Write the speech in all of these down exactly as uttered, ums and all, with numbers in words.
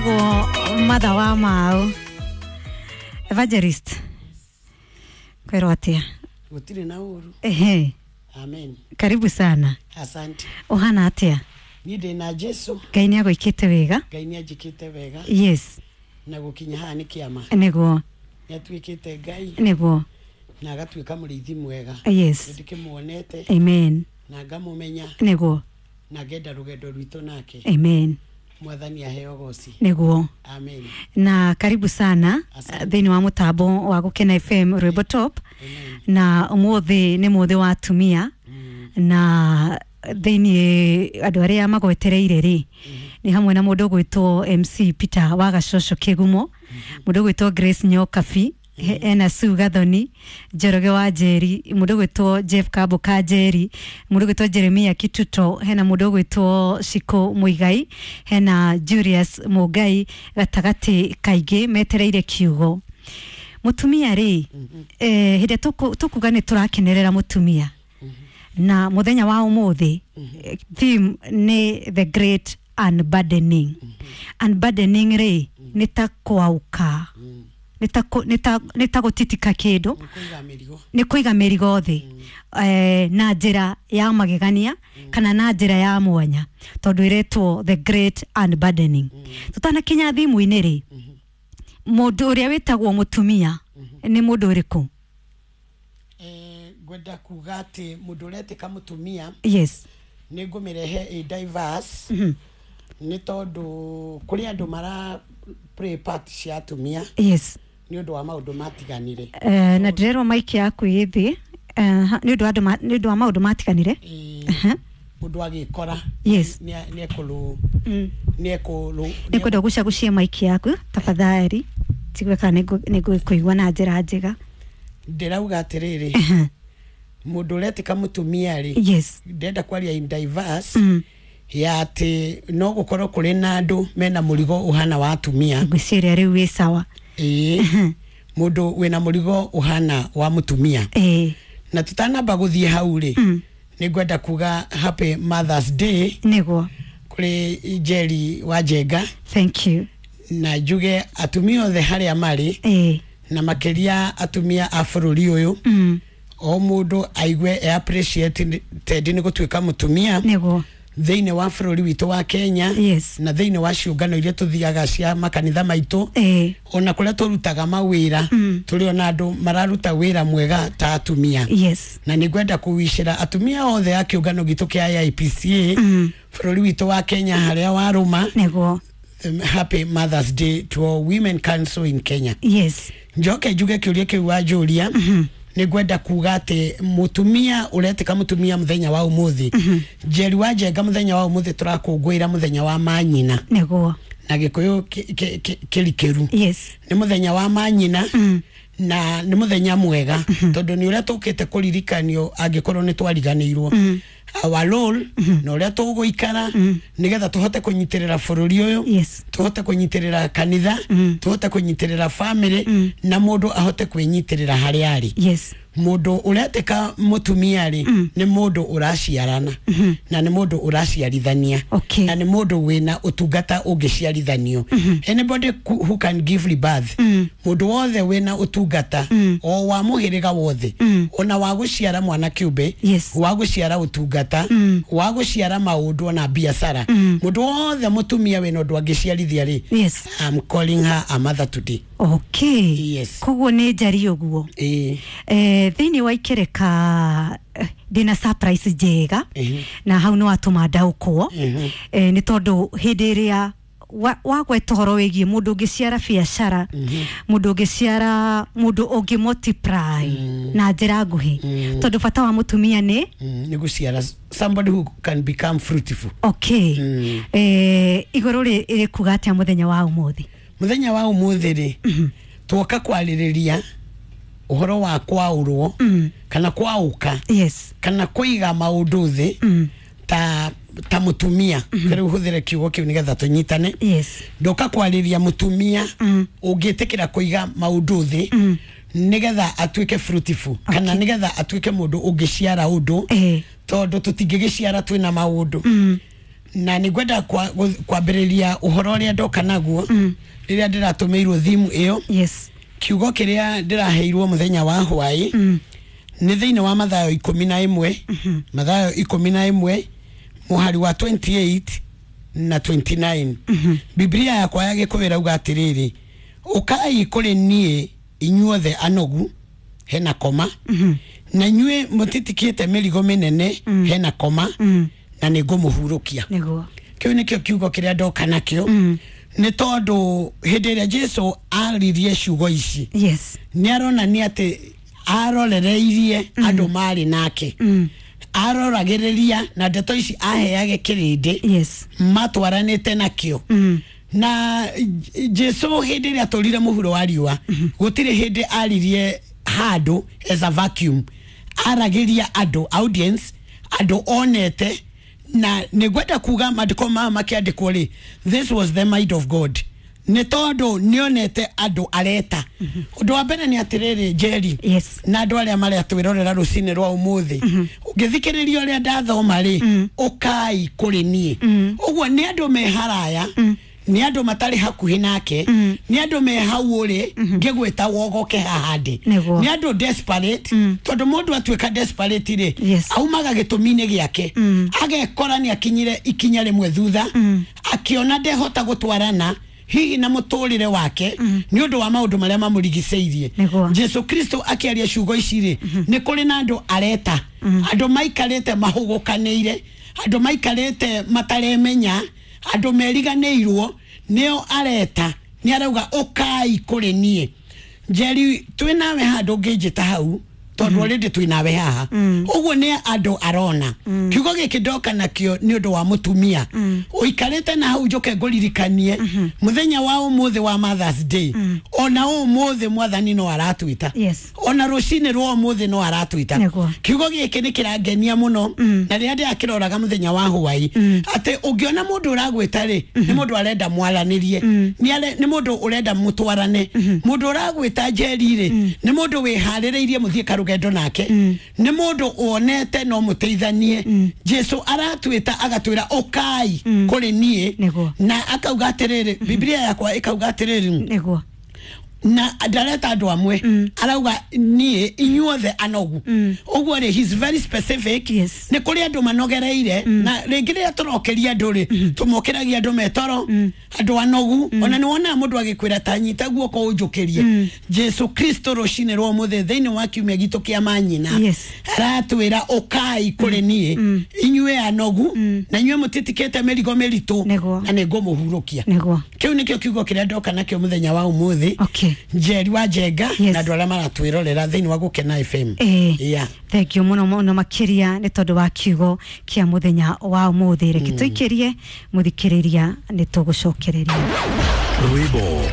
etagwo Mother wa Mau Evangelist kwero atia gutire na uru ehe amen karibu sana asante ohana atia ni de na Jesu Ngai ni agwikite wega Ngai ni ajikite wega yes na gukinya ha ni kiama nego yatwikite Ngai nego na agatwika murithi mwega yes ndikimuonete amen na ngamumenya nego na genda rugendo rwito nake amen mwathani aheo goci nego amen na karibu sana thini wa mutambo wa Gukena F M Rwimbo Top amen. Na umuthi ni muthi wa atumia mm. na thini andu aria magwetereire ri mm -hmm. ni hamwe na mundu gwitwo M C Peter wa Gacocco Kigumo mm -hmm. mundu gwitwo Grace Nyokabi mm -hmm. ena Sue Gathoni Njoroge wa Njeri mundu gwitwo Jeff Kabo Kanjeri mundu gwitwo Jeremia Kituto hena mundu gwitwo Shiko Muigai hena Julius Mugai gatagati kaige metereire kiugo mutumia ri mm -hmm. eh hinde tuku tukuga ni turakenerera mutumia mm -hmm. na muthenya wa umuthi mm -hmm. theme ni the great unburdening mm -hmm. unburdening ri mm -hmm. ni ta kwauka mm -hmm. nita nita nita gutitika kindu ni kuiga mirigo thi mm. eh na njira ya magegania mm. kana na njira ya mwanya tondu iretwo the great unburdening mm. tutana kinya thimu-ini ri mm -hmm. mundu uria witagwo mutumia mm -hmm. ni mundu uriku eh gwenda kuga ati mundu uretika mutumia yes ni ngumirehe a diverse mm -hmm. ni tondu kuri andu mara play part cia atumia yes ni undu wa maundu matiganire eh na ndirero maiki yaku yithi eh ni undu andu ni undu wa maundu matiganire eh mundu agikora yes ni ni ekulu ni ekulu ni kodo gucia gucia maiki yaku tafadhali tigwe kana ni kuigwa na njira njega ndirauga atiriri mundu uretika mutumia ri yes ndenda kwaria in diverse mm. ya ati no gukorwo kuri na andu mena murigo uhana wa atumia ngwiciria riu wi sawa eh mundu wina murigo uhana wa mutumia eh na tutanamba guthie hau ri mm. ni gwenda kuga happy Mother's Day nego kuri Jerry wa Jenga thank you na juge atumia othe haria mari eh na makiria atumia a bururi uyu mm. o mundu aigwe e appreciate tedi ni gutwika mutumia nego thine wa bururi wito wa Kenya yes na thine wa ciungano iria tuthiaga cia makanitha maitu eh ona kuria turutaga mawira mm. turi ona andu mararuta wira mwega ta atumia yes na ni gwenda kuwishira atumia othe a kiungano gitu kia I P C A mm. bururi wito wa Kenya haria wa Roma nego um, happy Mother's Day to all women council in Kenya yes njoke juge kiuria kiu wa Julia mm -hmm. ni gwenda kuga ati mutumia uretika mutumia muthenya wa umuthi mm -hmm. Jerry wa Jenga muthenya wa umuthi turakungwira muthenya wa manyina nego na gikuyu kirikeru yes ni muthenya wa manyina mm. na ni muthenya mwega mm -hmm. tondu ni uria tukite kuririkanio angikorwo ni twariganirwo mm. our role mm -hmm. na uria tuguikara mm. nigetha tuhote kunyitirira bururi uyu yes tuhote kunyitirira kanitha mm. tuhote kunyitirira family mm. na mundu ahote kwinyitirira hari ari yes mundu ureteka mutumia ri mm. ni mundu uraciarana mm -hmm. na ni mundu uraciarithania okay. na ni mundu wina utungata ungiciarithanio mm -hmm. anybody who can give rebirth mm. mundu wothe wina utungata mm. o wa muhiriga wothe mm. ona wa guciara mwana kiumbe yes. wa guciara utungata mm. wa guciara maundu ona biashara mm. mundu wothe mutumia wina undu angiciarithia ri yes. I'm calling her a mother today okay yes koguo ni njari uguo eh eh thini wa ikereka dina surprise jega uh -huh. na hau no atuma ndaukwo uh -huh. eh ni tondu hindi ria wa gwetoro wegie mundu ngiciara biashara uh -huh. mundu ngiciara mundu ungi multiply uh -huh. na njira nguhi uh -huh. tondu bata wa mutumia ni uh -huh. ni guciara somebody who can become fruitful okay uh -huh. eh igoro ri ri kuga atia muthenya wa umuthi muthenya wa umuthi ri uh -huh. twoka kwaliriria uhoro wa kwaurwo mm. kana kwauka yes kana kuiga maundu thi mm. ta ta mutumia mm -hmm. kare uhuthire kiugo kiu nigetha tunyitane yes ndoka kwariria mutumia mm. ungitikira kuiga maundu thi mm. nigetha atuike fruitful okay. kana nigetha atuike mundu ungiciara undu eh. tondu tutingigiciara twina maundu mm. na nigwenda kwa kwambĩrĩria ũhoro ũrĩa ndoka naguo rĩrĩa ndĩratũmĩirwo thimu ĩyo. Yes. Kiugo kĩrĩa ndĩraheirwo mũthenya wa hwaĩ nĩ thĩinĩ wa Mathayo ikũmi na ĩmwe, Mathayo ikũmi na ĩmwe mũhari wa twenty-eight na twenty-nine. Biblia yakwa ya Gĩkũyũ ĩrauga atĩrĩrĩ, ũkai kũrĩ niĩ inyuothe anogu, hena koma, na inyuĩ mũtitikĩte mĩrigo mĩnene, hena koma, na nĩngũmũhurũkia. Nĩguo. Kĩu nĩkĩo kiugo kĩrĩa ndoka nakĩo. Nĩ tondũ hĩndĩ ĩrĩa Jesũ aririe ciugo ici, yes, nĩ aronania atĩ arorereirie andũ marĩ nake, aroragĩrĩria na ndeto ici aheage kĩrĩndĩ, yes, matwaranĩte nakĩo. Na Jesũ hĩndĩ ĩrĩa atũrire mũhuro wa riũa, gũtirĩ hĩndĩ aririe handũ as a vacuum, aragĩria andũ, audience, andũ onete. Na nĩngwenda kuga maandĩko maya makĩandĩkwo rĩ, this was the mind of God. Nĩ tondũ nĩonete andũ areta. Ũndũ wa mbere nĩ atĩrĩrĩ, Jerry, yes, na andũ arĩa marĩa twĩrorera rũcinĩ rwa ũmũthĩ, ũngĩthikĩrĩria ũrĩa ndathoma rĩ, ũkai kũrĩ niĩ. Ũguo nĩ andũ me haraya, nĩ andũ matarĩ hakuhĩ nake, nĩ andũ me hau ũrĩ ngĩgwĩta wogoke haha ndĩ, nĩ andũ desperate. Tondũ mũndũ atuĩka desperate rĩ, yes, aumaga gĩtũmi-inĩ gĩake, agekora nĩ akinyire ikinya rĩmwe thutha, akĩona ndehota gũtwarana hihi na mũtũrĩre wake nĩ ũndũ wa maũndũ marĩa mamũrigicĩirie. Jesu Kristo akĩaria ciugo ici rĩ, nĩ kũrĩ na andũ areta, andũ maikarĩte mahũgũkanĩire, andũ maikarĩte mataremenya, andũ meriganĩirwo, nĩo areta, nĩ arauga ũkai kũrĩ niĩ. Jerry, twĩ nawe handũ ngĩnjĩta hau, tondũ already twĩ nawe haha. Ũguo nĩ andũ arona. Kiugo gĩkĩ ndoka nakĩo nĩ ũndũ wa mũtumia ũikarĩte na hau njoke ngũririkanie mũthenya wa ũmũthĩ wa Mother's Day. Ona ũmũthĩ Mwathani no aratwĩta, ona rũcinĩ rwa ũmũthĩ no aratwĩta. Kiugo gĩkĩ nĩ kĩrangenia mũno, na rĩrĩa ndĩrakĩroraga mũthenya wa hwaĩ, atĩ ũngĩona mũndũ ũragwĩta rĩ, nĩ mũndũ arenda mwaranĩrie, nĩ mũndũ ũrenda mũtwarane, mũndũ ũragwĩta Jerry rĩ, nĩ mũndũ wĩharĩrĩirie mũthiĩ karũgendo nake, nĩ mũndũ wonete no mũteithanie. Jesu aratwĩta agatwĩra ũkai kũrĩ niĩ, na akauga atĩrĩrĩ, Biblia yakwa ĩkauga atĩrĩrĩ, na ndareta andũ amwe, arauga niĩ inyuothe anogu. Ũguo rĩ, he's very specific. Nĩ kũrĩ andũ manogereire, na rĩngĩ rĩrĩa tũrokeria andũ rĩ, tũmokeragia andũ metoro, andũ anogu. Ona nĩ wonaga mũndũ agĩkwĩra ta nyita guoko ũnjũkĩrie. Jesu Kristo rũcinĩ rwa ũmũthĩ thĩinĩ wa kiumia gitũ kĩa manyina, aratwĩra ũkai kũrĩ niĩ inyuĩ anogu, na inyuĩ mũtitikĩte mĩrigo mĩritũ, na nĩngũmũhurũkia. Kĩu nĩkĩo kiugo kĩrĩa ndoka nakĩo mũthenya wa ũmũthĩ. Jerry wa Jenga, na andũ arĩa maratwĩrorera thĩinĩ wa Gũkena F M. Yeah. Thank you mũno mũno makĩria nĩ tondũ wa kiugo kĩa mũthenya wa ũmũthĩ. Reke tũikĩrie mũthikĩrĩria nĩ tũgũcokereria. Rwĩmbo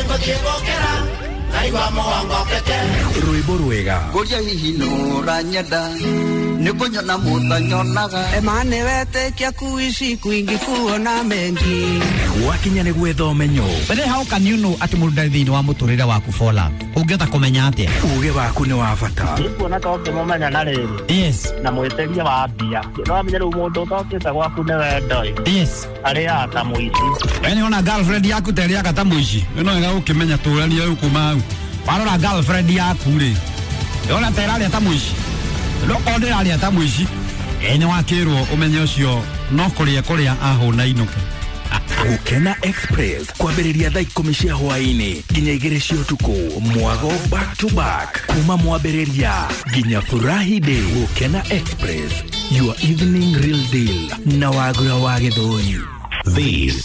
rwĩmbo rwega Goria hihi nũra nyenda nĩkũnyona mũtanyonaga emane wetĩkia kuici kuingi kuona mengi wakinya nĩ gwetha ũmenyo. But how can you know atĩ mũndũ ndarĩ thĩinĩ wa mũtũrĩre waku for love? Ũngĩhota kũmenya atĩa? Ũũgĩ waku nĩ wa bata. Nĩkuona ta ũkĩmũmenya na rĩrĩ. Yes. Na mwĩtĩria wa mbia. No amenye rĩu mũndũ ũtokĩte gwaku nĩ wendo. Yes. Arĩa ta mũici. Wene ona girlfriend yaku ta ĩrĩa ta mũici. Ĩno ĩga ũkĩmenya tũrania rĩu kuma hau. Warora girlfriend yaku rĩ. Yona ta ĩrarĩa ta mũici. No ona ĩrarĩa ta mũici. Ene wakĩrwo ũmenye ũcio no kũrĩa kũrĩa ahũna inoke. Gũkena Express kwambĩrĩria thaa ikũmi cia hwaĩ-inĩ nginya igĩrĩ cia ũtukũ, mwago back to back kuma mwambĩrĩria nginya furahi day. Gũkena Express, your evening real deal na Wagũra wa Gĩthũi. These